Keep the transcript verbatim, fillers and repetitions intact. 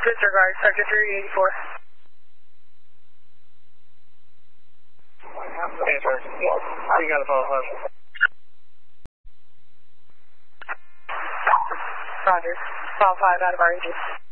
Disregard, Sector three eighty-four. Okay, sir. You got a follow up. Roger. File five out of our engine.